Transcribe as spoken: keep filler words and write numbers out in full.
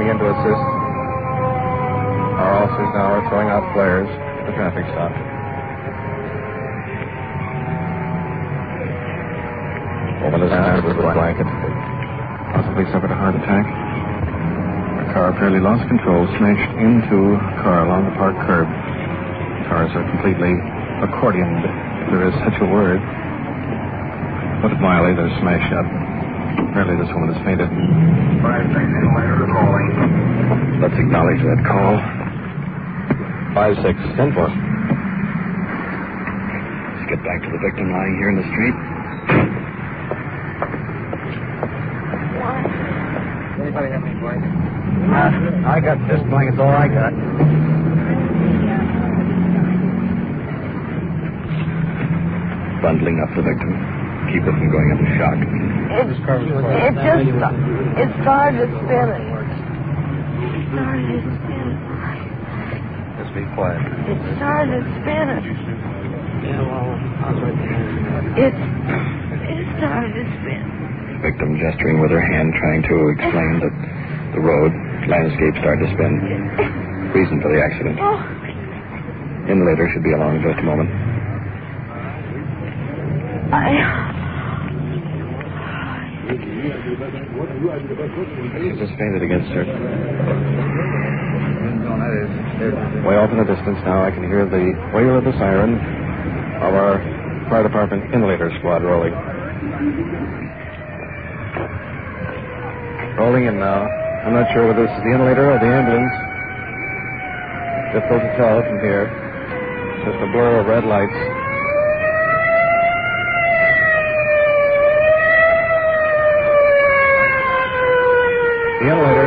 in to assist. Our officers now are throwing out flares at the traffic stop. Woman is down with a blanket. Possibly suffered a heart attack. A car apparently lost control, smashed into a car along the park curb. Cars are completely accordioned, if there is such a word. Put it mildly, they're smashed up. Apparently this woman has fainted. Five six later calling. Let's acknowledge that call. Five six, ten four. Let's get back to the victim lying here in the street. Anybody have any blankets? Uh, I got this blanket's all I got. Bundling up the victim. Keep her from going into shock. It, it just, it started to spin it. It started to spin it. Just be quiet. It started to spin it. Yeah, well, I was right there. It, it started to spin. Victim gesturing with her hand, trying to explain that the road, landscape started to spin. Reason for the accident. Oh. Inlater should be along in just a moment. I... She just fainted against her. Way off in the distance now, I can hear the wail of the siren of our fire department inlater squad rolling. Rolling in now. I'm not sure whether this is the inlater or the ambulance. Difficult to tell from here. Just a blur of red lights. The inlater